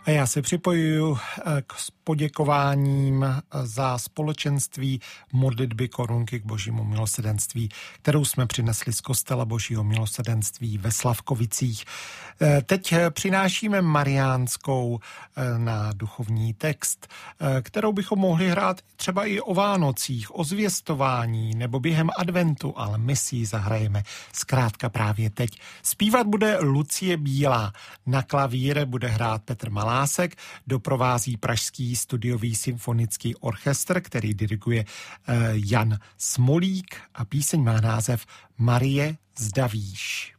A já se připojuju k poděkováním za společenství modlitby korunky k Božímu milosrdenství, kterou jsme přinesli z kostela Božího milosrdenství ve Slavkovicích. Teď přinášíme mariánskou na duchovní text, kterou bychom mohli hrát třeba i o Vánocích, o zvěstování nebo během adventu, ale my si ji zahrajeme zkrátka právě teď. Zpívat bude Lucie Bílá, na klavír bude hrát Petr Malásek, doprovází Pražský studiový symfonický orchestr, který diriguje Jan Smolík a píseň má název Marie, zda víš.